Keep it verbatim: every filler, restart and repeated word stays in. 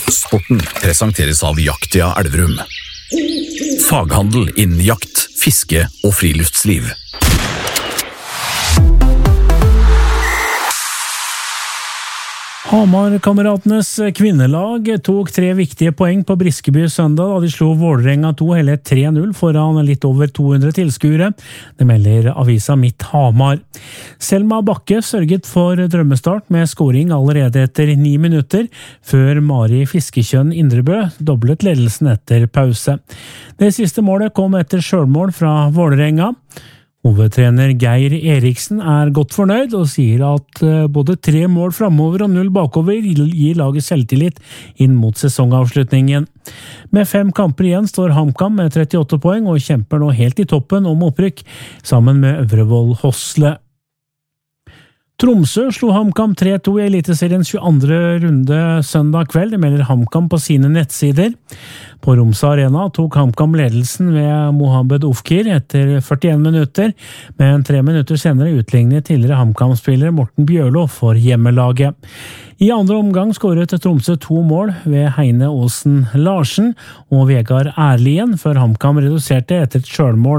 Sporten presenteres av Jaktia Elverum. Faghandel innen jakt, fiske og friluftsliv. Hamar-kameratenes kvinnelag tok tre viktige poeng på Briskeby søndag da de slo Vålerenga to hele tre null foran litt over to hundre tilskuere. Det melder avisa Midt Hamar. Selma Bakke sørget for drømmestart med scoring allerede etter ni minutter, før Mari Fiskekjønn Indrebø doblet ledelsen etter pause. Det siste målet kom etter selvmål fra Vålerenga. Hovedtrener Geir Eriksen er godt fornøyd og sier at både tre mål fremover og null bakover gir laget selvtillit inn mot sesongavslutningen. Med fem kamper igjen står HamKam med trettiåtte poeng og kjemper nå helt i toppen om opprykk, sammen med Øvrevoll Hosle. Tromsø slo HamKam tre to i Eliteseriens tjueandre runde søndag kveld, det melder HamKam på sine nettsider. På Romsa Arena tok HamKam ledelsen ved Mohamed Ofkir etter førtien minutter, men tre minutter senere utlignet tidligere HamKam-spiller Morten Bjørlo for hjemmelaget. I andre omgang skåret Tromsø to mål ved Heine Aasen Larsen og Vegard Erlien, før HamKam reduserte etter et selvmål